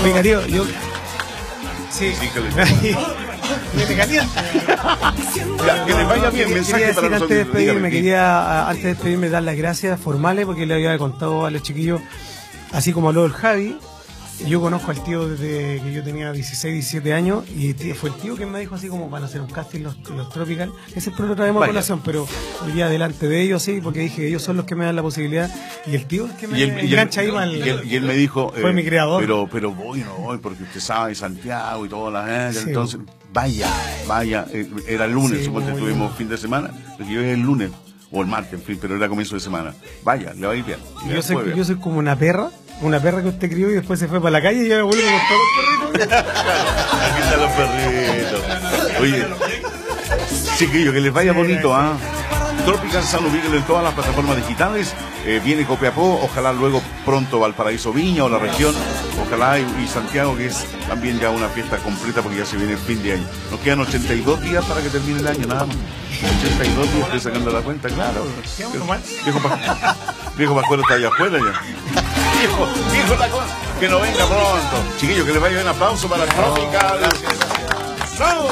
Oiga, tío, yo... Sí. Me calienta. Ya, que les vaya bien. Mensaje para antes los de despedirme, dígame. antes de despedirme, dar las gracias formales porque le había contado a los chiquillos, así como habló el Javi. Yo conozco al tío desde que yo tenía 16, 17 años y fue el tío que me dijo así como van a hacer un casting los Tropical. Ese lo traemos a colación, pero hoy día delante de ellos sí, porque dije ellos son los que me dan la posibilidad y el tío es que me engancha ahí mal. Y él me dijo, fue mi creador. Pero voy, no voy, porque usted sabe, Santiago y toda la gente, Sí, entonces vaya, era el lunes, Sí, supongo que tuvimos fin de semana, porque yo el lunes o el martes, en fin, pero era comienzo de semana. Vaya, le va a ir bien. Yo soy como una perra que usted crió y después se fue para la calle y ya me vuelvo con todos los perritos. Aquí están los perritos. Oye, chiquillos, que les vaya bonito, ¿ah? Tropical Sound, ubíquenlo en todas las plataformas digitales. Viene Copiapó, ojalá luego pronto Valparaíso, Viña o la región, ojalá y Santiago, que es también ya una fiesta completa porque ya se viene el fin de año. Nos quedan 82 días para que termine el año, nada más. 82 días, estoy sacando la cuenta, claro. Viejo Pascuero está allá afuera ya. Viejo la cosa, que no venga pronto. Chiquillos, que les vaya un aplauso para Tropical. ¡Vamos!